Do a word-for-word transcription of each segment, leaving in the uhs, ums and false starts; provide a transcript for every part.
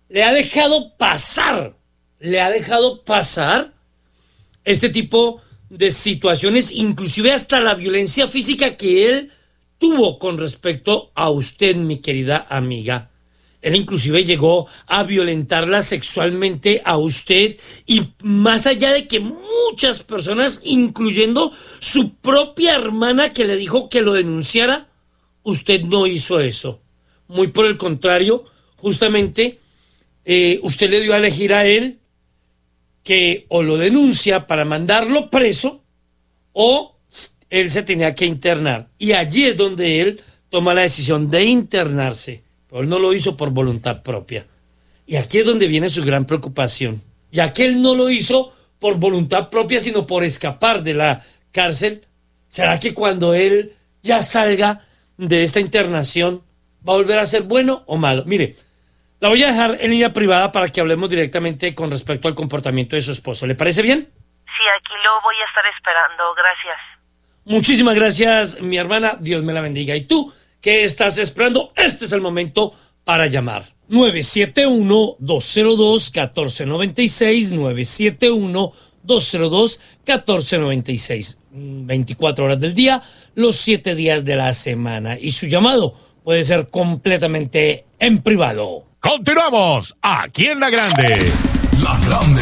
le ha dejado pasar, le ha dejado pasar este tipo de situaciones, inclusive hasta la violencia física que él tuvo con respecto a usted, mi querida amiga. Él inclusive llegó a violentarla sexualmente a usted, y más allá de que muchas personas, incluyendo su propia hermana que le dijo que lo denunciara, usted no hizo eso. Muy por el contrario, justamente eh, usted le dio a elegir a él que o lo denuncia para mandarlo preso o él se tenía que internar. Y allí es donde él toma la decisión de internarse. Pero él no lo hizo por voluntad propia. Y aquí es donde viene su gran preocupación, ya que él no lo hizo por voluntad propia, sino por escapar de la cárcel. ¿Será que cuando él ya salga de esta internación va a volver a ser bueno o malo? Mire, la voy a dejar en línea privada para que hablemos directamente con respecto al comportamiento de su esposo. ¿Le parece bien? Sí, aquí lo voy a estar esperando. Gracias. Muchísimas gracias, mi hermana. Dios me la bendiga. ¿Y tú qué estás esperando? Este es el momento para llamar. nueve siete uno, dos cero dos, uno cuatro nueve seis, nueve siete uno, dos cero dos, uno cuatro nueve seis. veinticuatro horas del día, los siete días de la semana. Y su llamado puede ser completamente en privado. Continuamos aquí en La Grande. La Grande.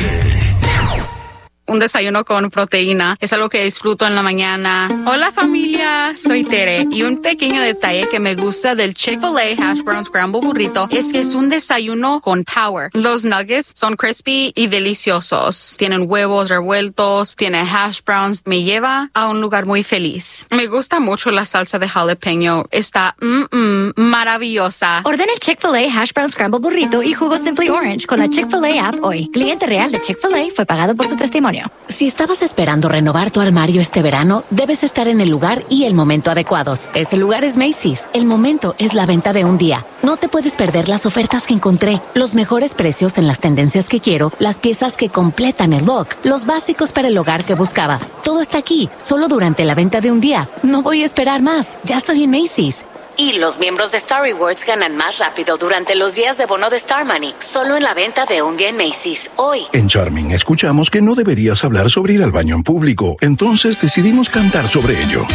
Un desayuno con proteína es algo que disfruto en la mañana. Hola familia, soy Tere y un pequeño detalle que me gusta del Chick-fil-A Hash Brown Scramble Burrito es que es un desayuno con power. Los nuggets son crispy y deliciosos. Tienen huevos revueltos, tiene hash browns. Me lleva a un lugar muy feliz. Me gusta mucho la salsa de jalapeño. Está mm, mm, maravillosa. Ordena el Chick-fil-A Hash Brown Scramble Burrito y jugo Simply Orange con la Chick-fil-A app hoy. Cliente real de Chick-fil-A fue pagado por su testimonio. Si estabas esperando renovar tu armario este verano, debes estar en el lugar y el momento adecuados. Ese lugar es Macy's. El momento es la venta de un día. No te puedes perder las ofertas que encontré, los mejores precios en las tendencias que quiero, las piezas que completan el look, los básicos para el hogar que buscaba. Todo está aquí, solo durante la venta de un día. No voy a esperar más. Ya estoy en Macy's. Y los miembros de Star Rewards ganan más rápido durante los días de bono de Star Money. Solo en la venta de un día en Macy's. Hoy. En Charming escuchamos que no deberías hablar sobre ir al baño en público. Entonces decidimos cantar sobre ello.